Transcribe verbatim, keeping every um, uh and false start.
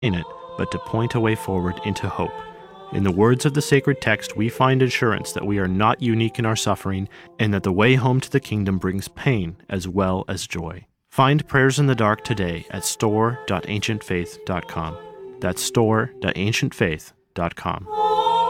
in it, but to point a way forward into hope. In the words of the sacred text, we find assurance that we are not unique in our suffering and that the way home to the kingdom brings pain as well as joy. Find Prayers in the Dark today at store dot ancient faith dot com. That's store dot ancient faith dot com.